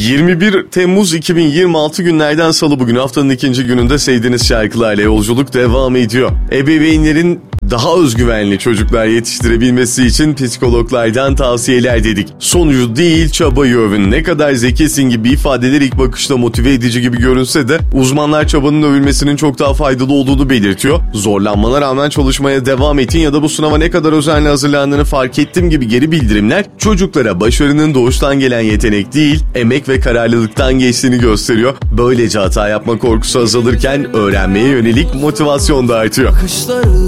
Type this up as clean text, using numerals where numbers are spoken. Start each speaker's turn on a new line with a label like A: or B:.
A: 21 Temmuz 2026 günlerden salı, bugün haftanın ikinci gününde sevdiğiniz şarkılarla yolculuk devam ediyor. Ebeveynlerin daha özgüvenli çocuklar yetiştirebilmesi için psikologlardan tavsiyeler dedik. Sonucu değil, çabayı övün. Ne kadar zekisin gibi ifadeler ilk bakışta motive edici gibi görünse de uzmanlar çabanın övülmesinin çok daha faydalı olduğunu belirtiyor. Zorlanmana rağmen çalışmaya devam ettin ya da bu sınava ne kadar özenle hazırlandığını fark ettim gibi geri bildirimler çocuklara başarının doğuştan gelen yetenek değil, emek ve kararlılıktan geçtiğini gösteriyor. Böylece hata yapma korkusu azalırken öğrenmeye yönelik motivasyon da artıyor.